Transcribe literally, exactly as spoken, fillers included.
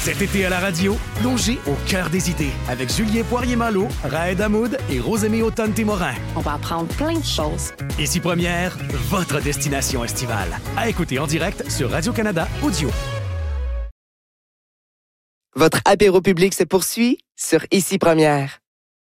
Cet été à la radio, plongez au cœur des idées avec Julien Poirier-Malo, Raed Hamoud et Rosemée Automne-Témorin. On va apprendre plein de choses. Ici Première, votre destination estivale. À écouter en direct sur Radio-Canada Audio. Votre apéro public se poursuit sur Ici Première.